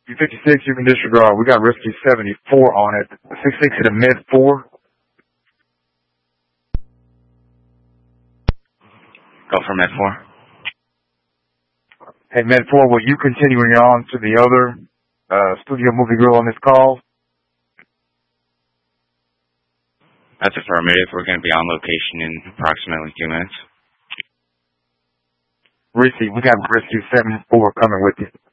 You 56, you can disregard. We got Rescue 74 on it. 66 to the mid 4. Go for Med 4. Hey, Med 4, will you continuing on to the other studio movie girl on this call? That's affirmative. We're going to be on location in approximately 2 minutes. Reese, we got Rescue 74 coming with you.